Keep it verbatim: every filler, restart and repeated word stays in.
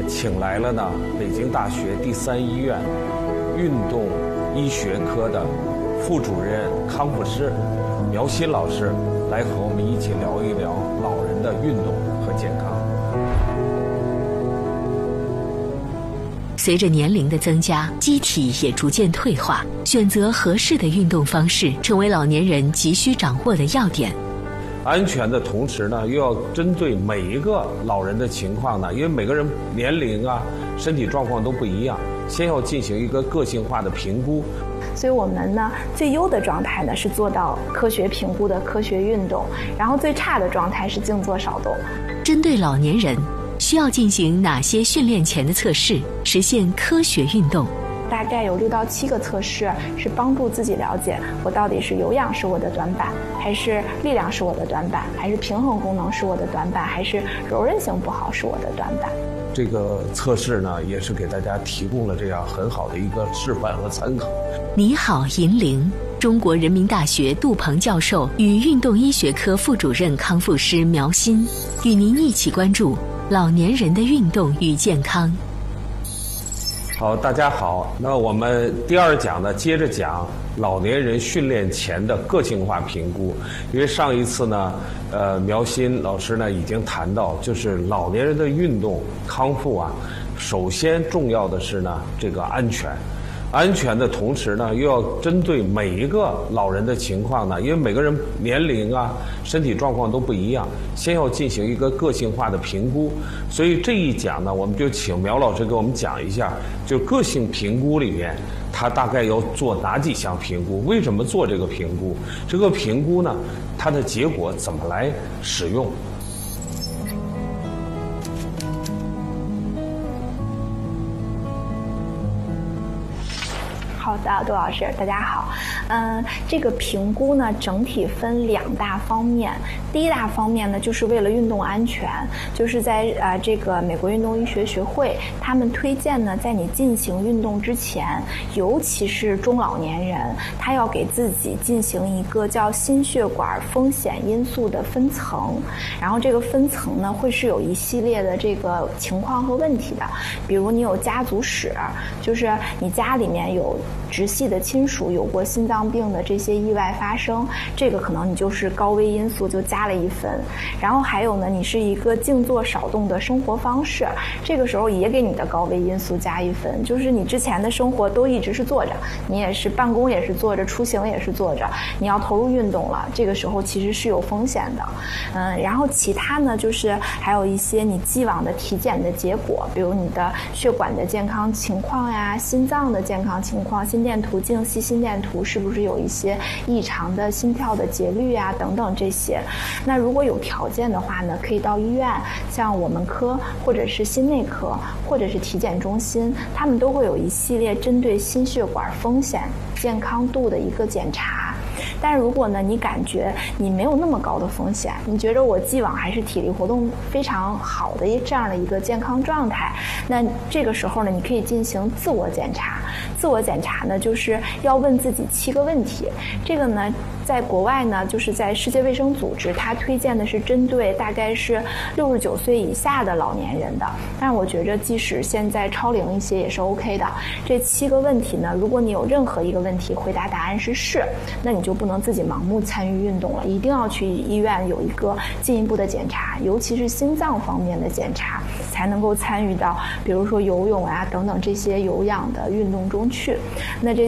请来了呢北京大学第三医院运动医学科的副主任康复师苗新老师，来和我们一起聊一聊老人的运动和健康。 随着年龄的增加，机体也逐渐退化，选择合适的运动方式成为老年人急需掌握的要点。 安全的同时呢，又要针对每一个老人的情况呢，因为每个人年龄啊、身体状况都不一样，先要进行一个个性化的评估。 所以我们呢，最优的状态呢是做到科学评估的科学运动，然后最差的状态是静坐少动。 针对老年人，需要进行哪些训练前的测试，实现科学运动？ 大概有六到七个测试是帮助自己了解我到底是有氧是我的短板，还是力量是我的短板，还是平衡功能是我的短板，还是柔韧性不好是我的短板。 这个测试呢，也是给大家提供了这样很好的一个示范和参考。 你好，银铃，中国人民大学杜鹏教授与运动医学科副主任康复师苗新，与您一起关注老年人的运动与健康。 好，大家好。那我们第二讲呢，接着讲老年人训练前的个性化评估。因为上一次呢，呃，苗新老师呢已经谈到，就是老年人的运动康复啊，首先重要的是呢这个安全。安全的同时呢，又要针对每一个老人的情况呢，因为每个人年龄啊、身体状况都不一样，先要进行一个个性化的评估。所以这一讲呢，我们就请苗老师给我们讲一下，就个性评估里面，他大概要做哪几项评估？为什么做这个评估？这个评估呢，它的结果怎么来使用？ 好的，杜老师，大家好。嗯，这个评估呢，整体分两大方面。第一大方面呢，就是为了运动安全，就是在呃这个美国运动医学学会，他们推荐呢，在你进行运动之前，尤其是中老年人，他要给自己进行一个叫心血管风险因素的分层。然后这个分层呢，会是有一系列的这个情况和问题的，比如你有家族史，就是你家里面有直系的亲属有过心脏病的这些意外发生，这个可能你就是高危因素，就加了一分。然后还有呢，你是一个静坐少动的生活方式，这个时候也给你的高危因素加一分，就是你之前的生活都一直是坐着，你也是办公也是坐着，出行也是坐着，你要投入运动了，这个时候其实是有风险的。嗯，然后其他呢，就是还有一些你既往的体检的结果，比如你的血管的健康情况呀，心脏的健康情况，心电图、静息心电图是不是有一些异常的心跳的节律啊等等这些。那如果有条件的话呢，可以到医院，像我们科或者是心内科或者是体检中心，他们都会有一系列针对心血管风险健康度的一个检查。但是如果呢，你感觉你没有那么高的风险，你觉得我既往还是体力活动非常好的这样的一个健康状态，那这个时候呢，你可以进行自我检查。自我检查呢，就是要问自己七个问题。这个呢，在国外呢，就是在世界卫生组织，它推荐的是针对大概是六十九岁以下的老年人的。但是我觉着，即使现在超龄一些也是 OK 的。这七个问题呢，如果你有任何一个问题回答答案是是，那你就不能自己盲目参与运动了，一定要去医院有一个进一步的检查，尤其是心脏方面的检查，才能够参与到比如说游泳啊等等这些有氧的运动中去。那这